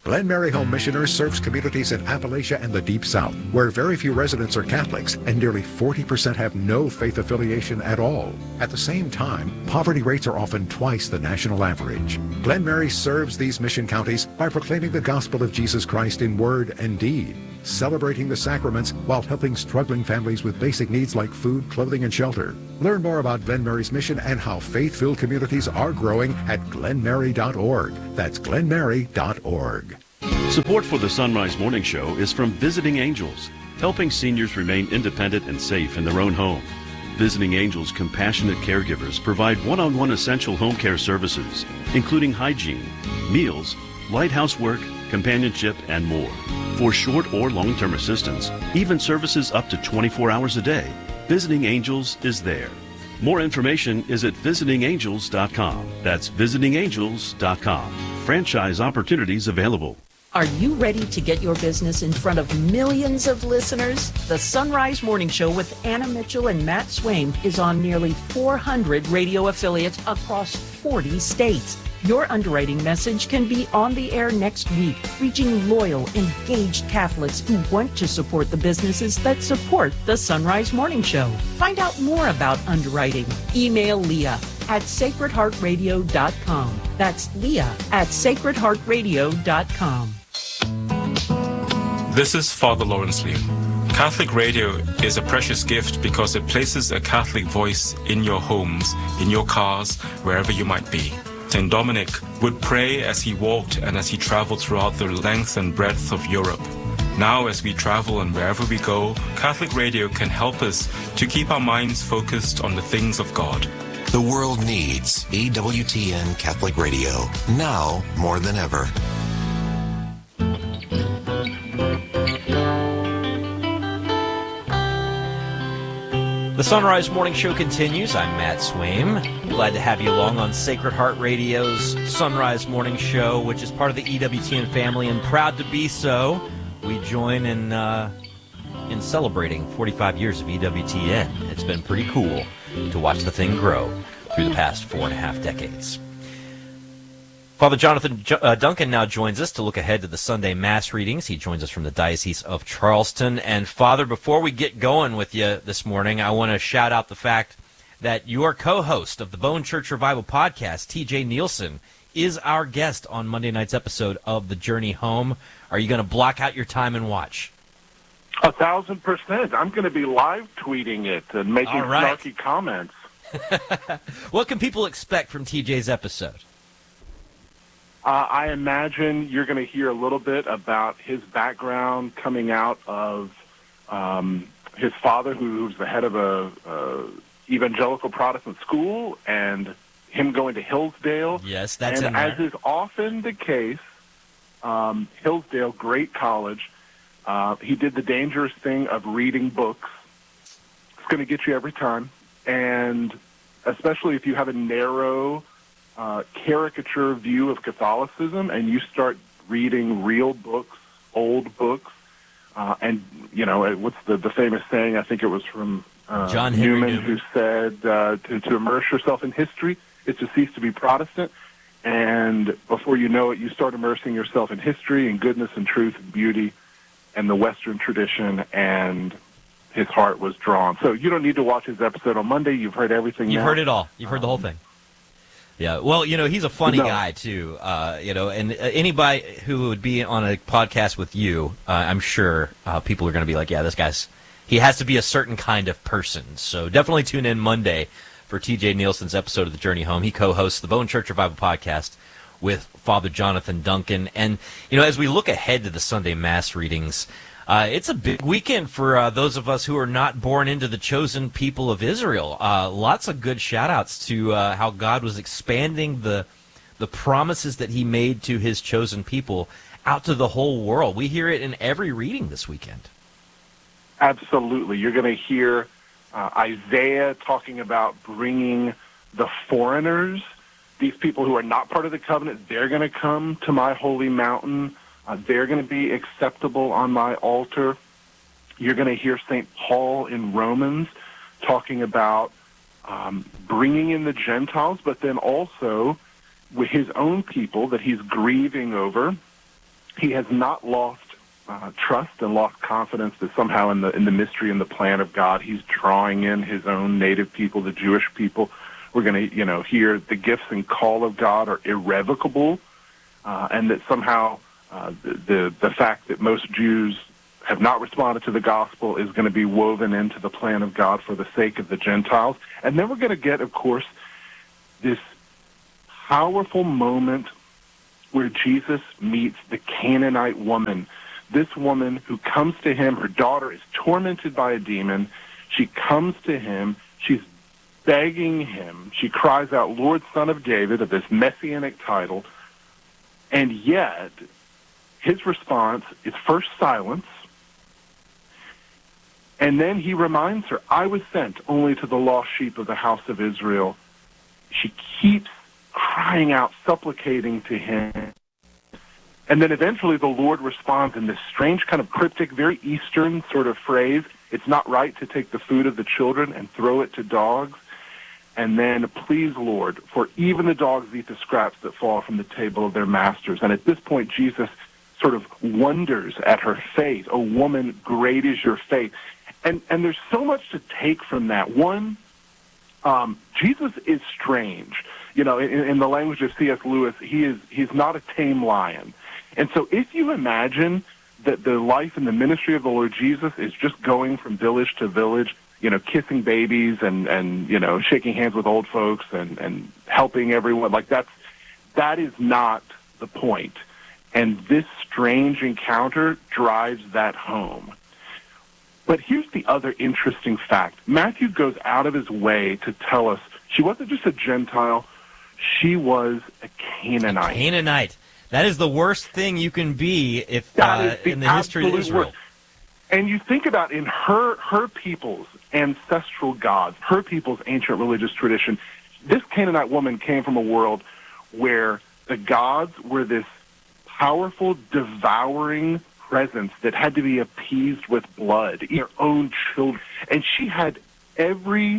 S15: Glen Mary Home Missioners serves communities in Appalachia and the Deep South, where very few residents are Catholics and nearly forty percent have no faith affiliation at all. At the same time, poverty rates are often twice the national average. Glen Mary serves these mission counties by proclaiming the gospel of Jesus Christ in word and deed, celebrating the sacraments while helping struggling families with basic needs like food, clothing, and shelter. Learn more about Glen Mary's mission and how faith-filled communities are growing at glen mary dot org. That's glen mary dot org.
S6: Support for the Sunrise Morning Show is from Visiting Angels, helping seniors remain independent and safe in their own home. Visiting Angels compassionate caregivers provide one-on-one essential home care services, including hygiene, meals, light housework, companionship, and more. For short or long-term assistance, even services up to twenty-four hours a day, Visiting Angels is there. More information is at visiting angels dot com. That's visiting angels dot com. Franchise opportunities available.
S7: Are you ready to get your business in front of millions of listeners? The Sunrise Morning Show with Anna Mitchell and Matt Swaim is on nearly four hundred radio affiliates across forty states. Your underwriting message can be on the air next week, reaching loyal, engaged Catholics who want to support the businesses that support the Sunrise Morning Show. Find out more about underwriting. Email Leah at sacred heart radio dot com. That's Leah at sacred heart radio dot com.
S16: This is Father Lawrence Lee. Catholic radio is a precious gift because it places a Catholic voice in your homes, in your cars, wherever you might be. Saint Dominic would pray as he walked and as he traveled throughout the length and breadth of Europe. Now, as we travel and wherever we go, Catholic radio can help us to keep our minds focused on the things of God.
S17: The world needs E W T N Catholic Radio, now more than ever.
S1: The Sunrise Morning Show continues. I'm Matt Swaim. Glad to have you along on Sacred Heart Radio's Sunrise Morning Show, which is part of the E W T N family, and proud to be so. We join in uh, in celebrating forty-five years of E W T N. It's been pretty cool to watch the thing grow through the past four and a half decades. Father Jonathan uh, Duncan now joins us to look ahead to the Sunday Mass readings. He joins us from the Diocese of Charleston. And Father, before we get going with you this morning, I want to shout out the fact that your co-host of the Bone Church Revival podcast, T J Nielsen, is our guest on Monday night's episode of The Journey Home. Are you going to block out your time and watch?
S18: A thousand percent. I'm going to be live tweeting it and making
S1: right.
S18: snarky comments.
S1: What can people expect from T J's episode?
S18: Uh, I imagine you're going to hear a little bit about his background coming out of um, his father, who's the head of a, a evangelical Protestant school, and him going to Hillsdale.
S1: Yes, that's
S18: and
S1: in there.
S18: as is often the case, um, Hillsdale, great college. Uh, he did the dangerous thing of reading books. It's going to get you every time, and especially if you have a narrow Uh, caricature view of Catholicism, and you start reading real books, old books, uh, and, you know, what's the, the famous saying? I think it was from uh,
S1: John Henry
S18: Newman,
S1: Newman,
S18: who said uh, to, to immerse yourself in history is to cease to be Protestant, and before you know it, you start immersing yourself in history and goodness and truth and beauty and the Western tradition, and his heart was drawn. So you don't need to watch his episode on Monday. You've heard everything
S1: You've
S18: now.
S1: heard it all. You've heard um, the whole thing. Yeah, well, you know, he's a funny
S18: No.
S1: guy, too, uh, you know, and uh, anybody who would be on a podcast with you, uh, I'm sure uh, people are going to be like, yeah, this guy's, he has to be a certain kind of person. So definitely tune in Monday for T J Nielsen's episode of The Journey Home. He co-hosts the Bone Church Revival podcast with Father Jonathan Duncan. And, you know, as we look ahead to the Sunday Mass readings, Uh, it's a big weekend for uh, those of us who are not born into the chosen people of Israel. Uh, lots of good shout-outs to uh, how God was expanding the the promises that he made to his chosen people out to the whole world. We hear it in every reading this weekend.
S18: Absolutely. You're going to hear uh, Isaiah talking about bringing the foreigners, these people who are not part of the covenant, they're going to come to my holy mountain. Uh, they're going to be acceptable on my altar. You're going to hear Saint Paul in Romans talking about um, bringing in the Gentiles, but then also with his own people that he's grieving over, he has not lost uh, trust and lost confidence that somehow in the in the mystery and the plan of God, he's drawing in his own native people, the Jewish people. We're going to, you know, hear the gifts and call of God are irrevocable, uh, and that somehow uh, the, the the fact that most Jews have not responded to the gospel is going to be woven into the plan of God for the sake of the Gentiles. And then we're going to get, of course, this powerful moment where Jesus meets the Canaanite woman. This woman who comes to him, her daughter is tormented by a demon. She comes to him. She's begging him. She cries out, Lord, Son of David, of this messianic title. And yet, his response is first silence, and then he reminds her, I was sent only to the lost sheep of the house of Israel. She keeps crying out, supplicating to him. And then eventually the Lord responds in this strange kind of cryptic, very Eastern sort of phrase. It's not right to take the food of the children and throw it to dogs. And then, please, Lord, for even the dogs eat the scraps that fall from the table of their masters. And at this point, Jesus sort of wonders at her faith. Oh, woman, great is your faith. And and there's so much to take from that. One, um, Jesus is strange. You know, in, in the language of C S Lewis, he is he's not a tame lion. And so if you imagine that the life and the ministry of the Lord Jesus is just going from village to village, you know, kissing babies and, and you know, shaking hands with old folks and, and helping everyone, like that's, that is not the point. And this strange encounter drives that home. But here's the other interesting fact. Matthew goes out of his way to tell us she wasn't just a Gentile, she was a Canaanite.
S1: A Canaanite. That is the worst thing you can be if uh, the in the history of Israel.
S18: Worst. And you think about in her her people's ancestral gods, her people's ancient religious tradition, this Canaanite woman came from a world where the gods were this powerful, devouring presence that had to be appeased with blood, her own children. And she had every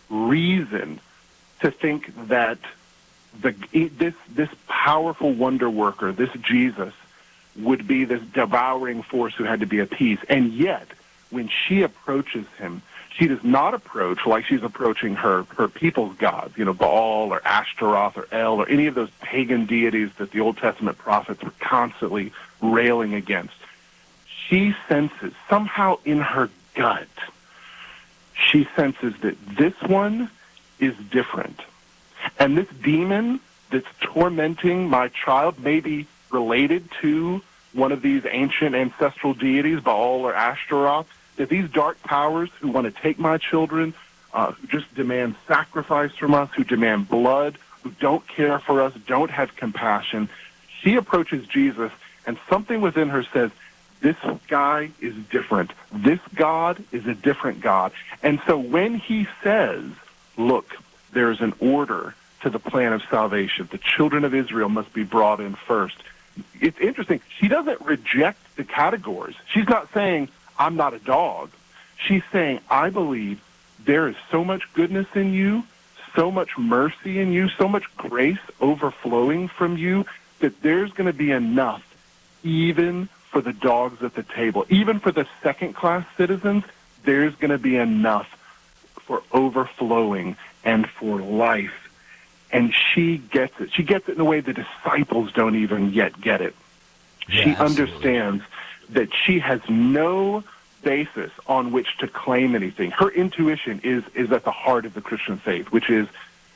S18: reason to think that the this this powerful wonder worker, this Jesus, would be this devouring force who had to be appeased. And yet, when she approaches him, she does not approach like she's approaching her, her people's gods, you know, Baal or Ashtaroth or El or any of those pagan deities that the Old Testament prophets were constantly railing against. She senses, somehow in her gut, she senses that this one is different. And this demon that's tormenting my child may be related to one of these ancient ancestral deities, Baal or Ashtaroth, that these dark powers who want to take my children, uh, who just demand sacrifice from us, who demand blood, who don't care for us, don't have compassion, she approaches Jesus, and something within her says, this guy is different. This God is a different God. And so when he says, look, there's an order to the plan of salvation. The children of Israel must be brought in first. It's interesting. She doesn't reject the categories. She's not saying, I'm not a dog. She's saying, I believe there is so much goodness in you, so much mercy in you, so much grace overflowing from you, that there's going to be enough even for the dogs at the table. Even for the second-class citizens, there's going to be enough for overflowing and for life. And she gets it. She gets it in a way the disciples don't even yet get it.
S1: Yeah,
S18: she
S1: absolutely.
S18: understands that she has no basis on which to claim anything. Her intuition is, is at the heart of the Christian faith, which is,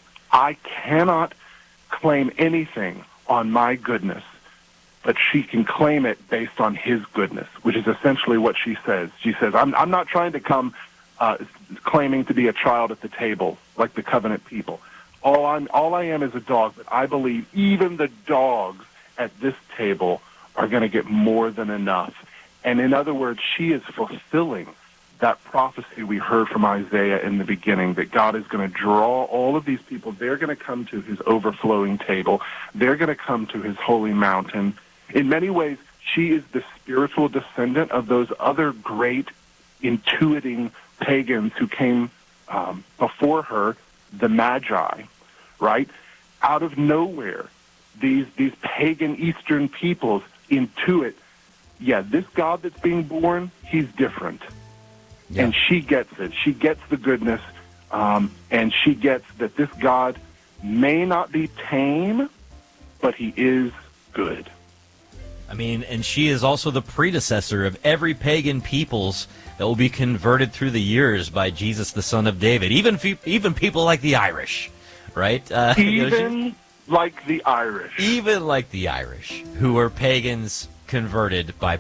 S18: I cannot claim anything on my goodness, but she can claim it based on his goodness, which is essentially what she says. She says, I'm, I'm not trying to come uh, claiming to be a child at the table like the covenant people. All, I'm, all I am is a dog, but I believe even the dogs at this table are going to get more than enough. And in other words, she is fulfilling that prophecy we heard from Isaiah in the beginning, that God is going to draw all of these people. They're going to come to his overflowing table. They're going to come to his holy mountain. In many ways, she is the spiritual descendant of those other great intuiting pagans who came um, before her, the Magi, right? Out of nowhere, these these pagan Eastern peoples intuit, yeah, this God that's being born, he's different.
S1: Yeah.
S18: And she gets it. She gets the goodness, um, and she gets that this God may not be tame, but he is good.
S1: I mean, and she is also the predecessor of every pagan peoples that will be converted through the years by Jesus, the Son of David. Even fe- even people like the Irish, right? Uh,
S18: Even
S1: you know, she,
S18: like the Irish.
S1: Even like the Irish, who were pagans converted by